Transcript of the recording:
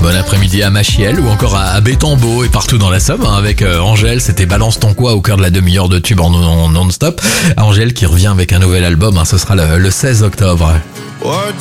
Bon après-midi à Machiel ou encore à Bétambeau et partout dans la Somme. Avec Angèle, c'était Balance ton quoi au cœur de la demi-heure de tube en non-stop. Angèle qui revient avec un nouvel album, ce sera le 16 octobre.